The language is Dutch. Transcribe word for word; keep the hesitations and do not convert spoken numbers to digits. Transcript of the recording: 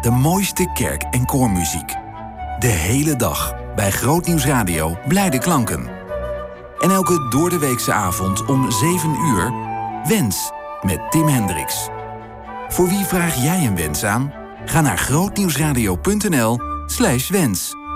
De mooiste kerk- en koormuziek. De hele dag bij Grootnieuws Radio blijde klanken. En elke doordeweekse avond om zeven uur... Wens met Tim Hendricks. Voor wie vraag jij een wens aan? Ga naar grootnieuwsradio punt n l slash wens.